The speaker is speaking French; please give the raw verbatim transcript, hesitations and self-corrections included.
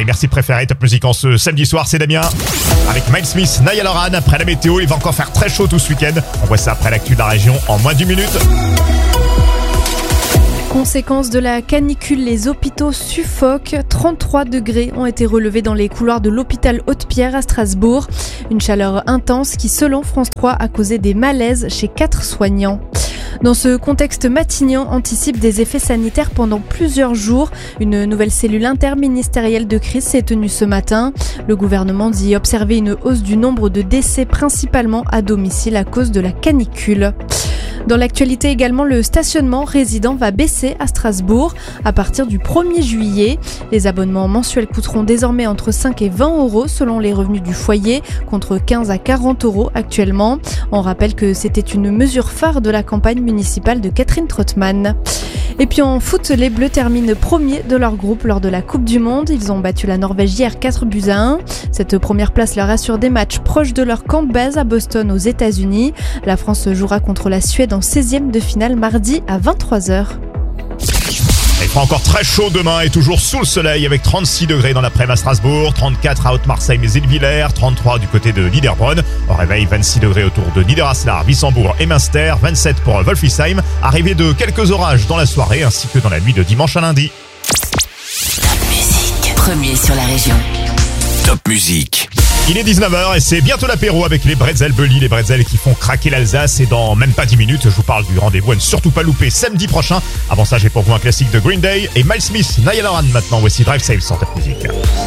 merci de préférer Top Music en ce samedi soir, c'est Damien. Avec Miles Smith, Niall Horan, après la météo, il va encore faire très chaud tout ce week-end. On voit ça après l'actu de la région en moins d'une minute. Conséquence de la canicule, les hôpitaux suffoquent. trente-trois degrés ont été relevés dans les couloirs de l'hôpital Haute-Pierre à Strasbourg. Une chaleur intense qui, selon France trois, a causé des malaises chez quatre soignants. Dans ce contexte, Matignon anticipe des effets sanitaires pendant plusieurs jours. Une nouvelle cellule interministérielle de crise s'est tenue ce matin. Le gouvernement dit observer une hausse du nombre de décès, principalement à domicile à cause de la canicule. Dans l'actualité également, le stationnement résident va baisser à Strasbourg à partir du premier juillet. Les abonnements mensuels coûteront désormais entre cinq et vingt euros selon les revenus du foyer, contre quinze à quarante euros actuellement. On rappelle que c'était une mesure phare de la campagne municipale de Catherine Trottmann. Et puis en foot, les Bleus terminent premiers de leur groupe lors de la Coupe du Monde. Ils ont battu la Norvège hier quatre buts à un. Cette première place leur assure des matchs proches de leur camp de base à Boston aux États-Unis. La France jouera contre la Suède en seizième de finale mardi à vingt-trois heures. Il fera encore très chaud demain et toujours sous le soleil avec trente-six degrés dans l'après-midi à Strasbourg, trente-quatre à Haute-Marseille mais Zilleviller, trente-trois du côté de Niederbronn. Au réveil, vingt-six degrés autour de Niederaslar, Wissembourg et Münster, vingt-sept pour Wolfisheim. Arrivée de quelques orages dans la soirée ainsi que dans la nuit de dimanche à lundi. Top Music, premier sur la région. Top Music. Il est dix-neuf heures et c'est bientôt l'apéro avec les bretzels Belly, les bretzels qui font craquer l'Alsace. Et dans même pas dix minutes, je vous parle du rendez-vous à ne surtout pas louper samedi prochain. Avant ça, j'ai pour vous un classique de Green Day et Miles Smith, Niall Horan maintenant. Voici Drive Safe sur Top Music.